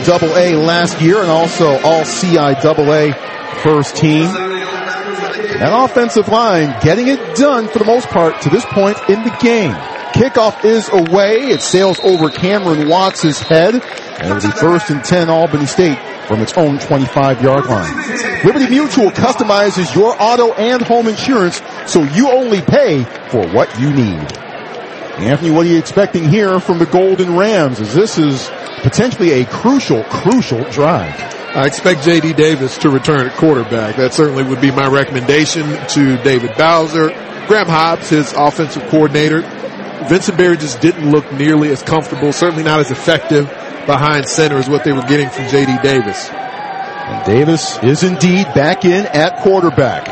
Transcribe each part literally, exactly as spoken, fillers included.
double A last year and also all C I double A first team. That offensive line getting it done for the most part to this point in the game. Kickoff is away. It sails over Cameron Watts' head. And it'll be first and ten Albany State from its own twenty-five-yard line. Liberty Mutual customizes your auto and home insurance so you only pay for what you need. Anthony, what are you expecting here from the Golden Rams, as this is potentially a crucial, crucial drive? I expect J D. Davis to return at quarterback. That certainly would be my recommendation to David Bowser. Graham Hobbs, his offensive coordinator. Vincent Berry just didn't look nearly as comfortable, certainly not as effective behind center as what they were getting from J D. Davis. And Davis is indeed back in at quarterback.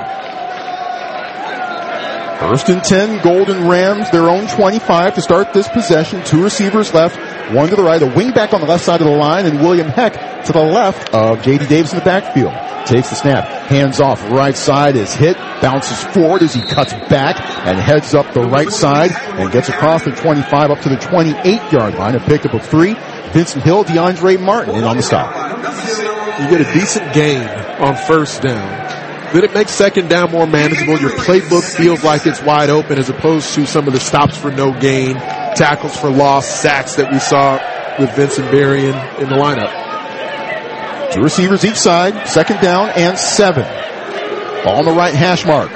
First and ten, Golden Rams, their own twenty-five to start this possession. Two receivers left, one to the right, a wingback on the left side of the line, and William Heck to the left of J D. Davis in the backfield. Takes the snap, hands off, right side is hit, bounces forward as he cuts back and heads up the right side and gets across the twenty-five up to the twenty-eight-yard line. A pickup of three. Vincent Hill, DeAndre Martin in on the stop. You get a decent gain on first down. Then it makes second down more manageable. Your playbook feels like it's wide open as opposed to some of the stops for no gain, tackles for loss, sacks that we saw with Vincent Berry in, in the lineup. Two receivers each side, second down and seven. Ball on the right hash mark.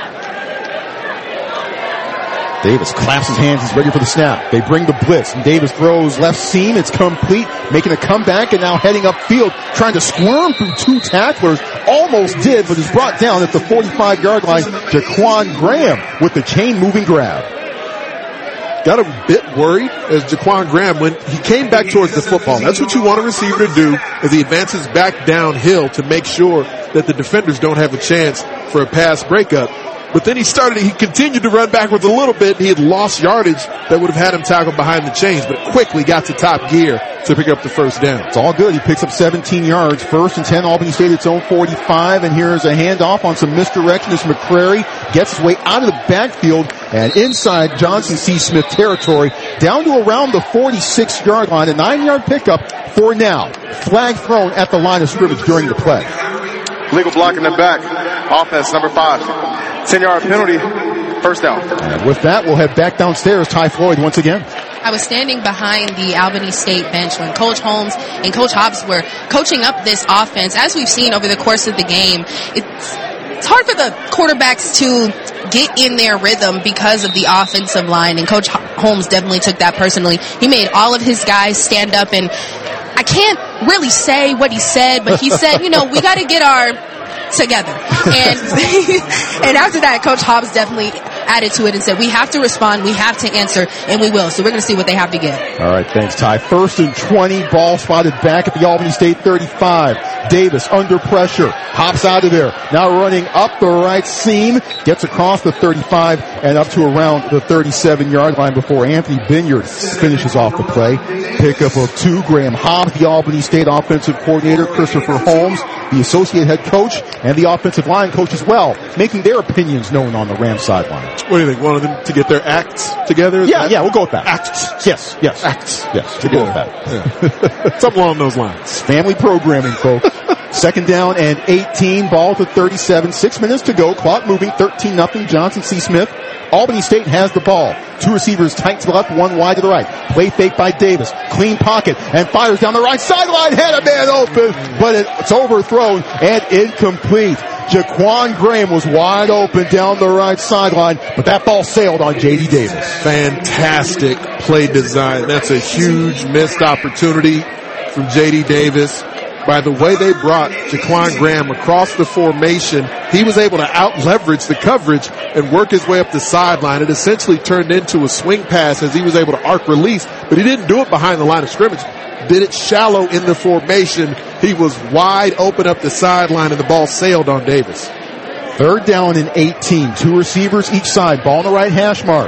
Davis claps his hands, he's ready for the snap. They bring the blitz, and Davis throws left seam, it's complete, making a comeback, and now heading upfield, trying to squirm through two tacklers. Almost did, but is brought down at the forty-five-yard line. Jaquan Graham with the chain-moving grab. Got a bit worried as Jaquan Graham, when he came back towards the football. That's what you want a receiver to do as he advances back downhill to make sure that the defenders don't have a chance for a pass breakup. But then he started, he continued to run backwards a little bit. He had lost yardage that would have had him tackled behind the chains, but quickly got to top gear to pick up the first down. It's all good. He picks up seventeen yards. First and ten, Albany State, its own forty-five. And here's a handoff on some misdirection as McCrary gets his way out of the backfield and inside Johnson C. Smith territory down to around the forty-six-yard line. A nine-yard pickup for now. Flag thrown at the line of scrimmage during the play. Legal block in the back. Offense, number five. ten-yard penalty, first down. And with that, we'll head back downstairs. Ty Floyd once again. I was standing behind the Albany State bench when Coach Holmes and Coach Hobbs were coaching up this offense. As we've seen over the course of the game, it's, it's hard for the quarterbacks to get in their rhythm because of the offensive line, and Coach Holmes definitely took that personally. He made all of his guys stand up, and I can't really say what he said, but he said, you know, we got to get our together. And and after that, Coach Hobbs definitely added to it and said, we have to respond, we have to answer, and we will. So we're going to see what they have to give. All right, thanks, Ty. First and twenty, ball spotted back at the Albany State thirty-five. Davis under pressure, hops out of there. Now running up the right seam, gets across the thirty-five and up to around the thirty-seven-yard line before Anthony Binyard finishes off the play. Pickup of two. Graham Hobbs, the Albany State offensive coordinator, Christopher Holmes, the associate head coach, and the offensive line coach as well, making their opinions known on the Rams sideline. What do you think? One of them to get their acts together? Yeah, yeah, we'll go with that. Acts. Yes, yes. Acts. Yes, we'll go with that. Yeah. Something along those lines. Family programming, folks. Second down and eighteen, ball to thirty-seven. Six minutes to go. Clock moving, thirteen nothing. Johnson C. Smith. Albany State has the ball. Two receivers tight to the left, one wide to the right. Play fake by Davis. Clean pocket and fires down the right sideline. Had a man open, but it's overthrown and incomplete. Jaquan Graham was wide open down the right sideline, but that ball sailed on J D. Davis. Fantastic play design. That's a huge missed opportunity from J D. Davis. By the way they brought Jaquan Graham across the formation, he was able to out-leverage the coverage and work his way up the sideline. It essentially turned into a swing pass as he was able to arc release, but he didn't do it behind the line of scrimmage. Did it shallow in the formation. He was wide open up the sideline, and the ball sailed on Davis. Third down and eighteen. Two receivers each side. Ball on the right hash mark.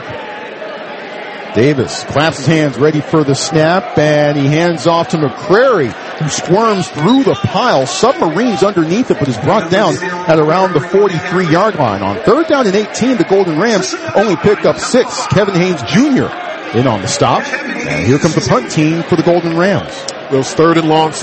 Davis claps his hands, ready for the snap, and he hands off to McCrary, who squirms through the pile, submarines underneath it, but is brought down at around the forty-three-yard line. On third down and eighteen, the Golden Rams only picked up six. Kevin Haynes Junior in on the stop. And here comes the punt team for the Golden Rams. Those third and long